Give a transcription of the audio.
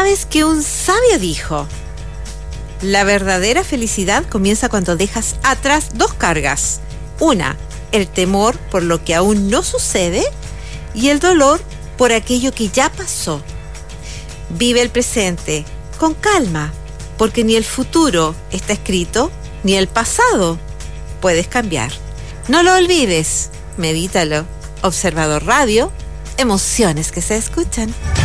sabes que un sabio dijo: la verdadera felicidad comienza cuando dejas atrás dos cargas. Una, el temor por lo que aún no sucede, y el dolor por aquello que ya pasó. Vive el presente con calma, porque ni el futuro está escrito, ni el pasado puedes cambiar. No lo olvides, medítalo. Observador Radio, emociones que se escuchan.